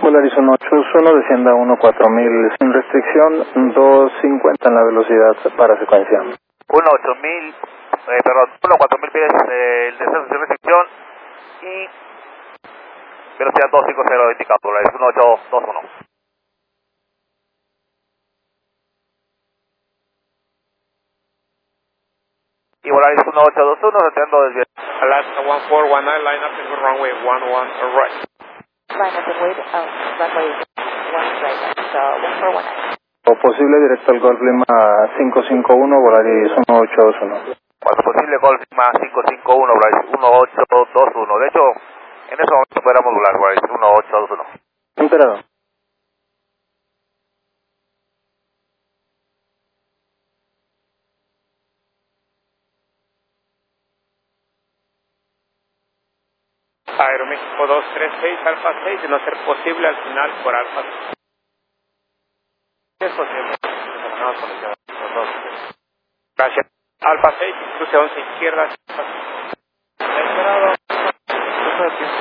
Volaris 181, descienda 14000 sin restricción, 250 en la velocidad para secuencia. 18000, perdón, 14000 pies el descenso sin restricción y velocidad 250 indicado, Volaris 1821. Y Volaris 1821, retirando desde Alaska 1419, line up and go runway 11 right. Line up and wait, runway 1 right, so 1419. O posible directo al Golf Lima 551, Volaris 1821. cuando posible Golf Lima 551, Volaris 1821. De hecho, en ese momento podríamos volar Volaris 1821. Enterado. Aeroméxico 236, Alfa 6, de no ser posible al final por Alfa 6. Es posible. Gracias. Alfa 6, cruce 11 izquierda. Esperado.